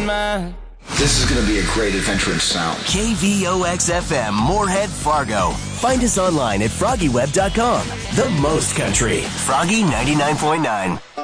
mind. This is going to be a great adventure in sound. KVOX-FM, Moorhead, Fargo. Find us online at FroggyWeb.com. The most country. Froggy 99.9.